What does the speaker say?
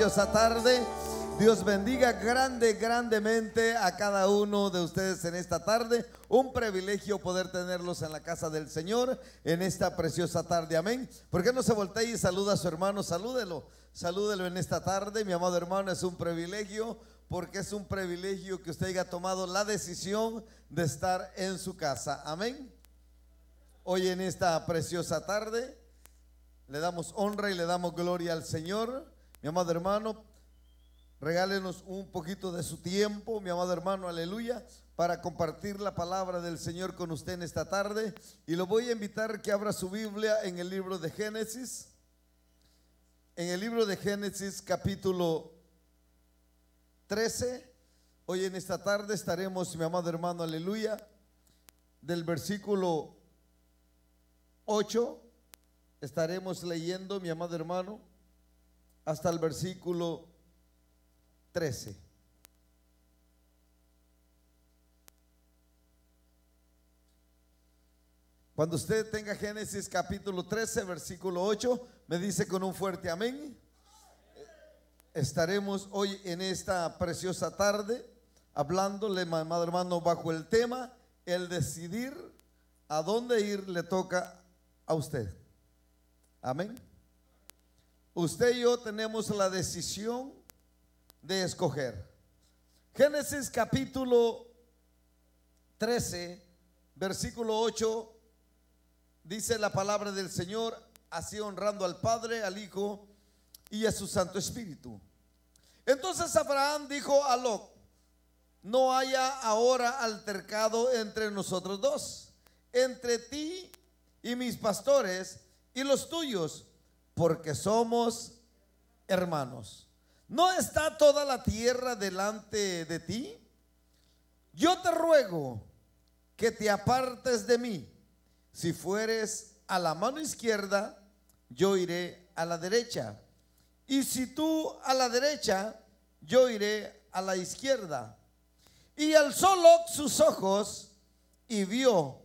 Esta tarde, Dios bendiga grandemente a cada uno de ustedes en esta tarde. Un privilegio poder tenerlos en la casa del Señor en esta preciosa tarde, amén. ¿Por qué no se voltea y saluda a su hermano? Salúdelo en esta tarde, mi amado hermano. Es un privilegio, porque es un privilegio que usted haya tomado la decisión de estar en su casa, amén. Hoy en esta preciosa tarde le damos honra y le damos gloria al Señor. Mi amado hermano, regálenos un poquito de su tiempo, mi amado hermano, aleluya, para compartir la palabra del Señor con usted en esta tarde. Y lo voy a invitar que abra su Biblia en el libro de Génesis. En el libro de Génesis capítulo 13. Hoy en esta tarde estaremos, mi amado hermano, aleluya, del versículo 8. Estaremos leyendo, mi amado hermano, hasta el versículo 13. Cuando usted tenga Génesis capítulo 13, versículo 8, me dice con un fuerte amén. Estaremos hoy en esta preciosa tarde hablándole, mi amado hermano, bajo el tema: el decidir a dónde ir le toca a usted. Amén. Usted y yo tenemos la decisión de escoger. Génesis capítulo 13, versículo 8, dice la palabra del Señor, así honrando al Padre, al Hijo y a su Santo Espíritu. Entonces Abraham dijo a Lot: no haya ahora altercado entre nosotros dos, entre ti y mis pastores y los tuyos, porque somos hermanos. ¿No está toda la tierra delante de ti? Yo te ruego que te apartes de mí. Si fueres a la mano izquierda, yo iré a la derecha. Y si tú a la derecha, yo iré a la izquierda. Y alzó Lot sus ojos y vio